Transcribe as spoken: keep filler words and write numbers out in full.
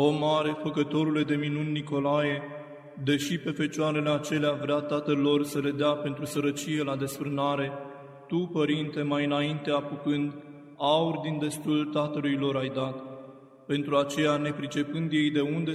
O mare făcătorule de minuni Nicolae, deși pe fecioarele acelea vrea tatăl lor să le dea pentru sărăcie la desfrânare, tu, Părinte, mai înainte apucând, aur din destul tatălui lor ai dat. Pentru aceea, nepricepând ei de unde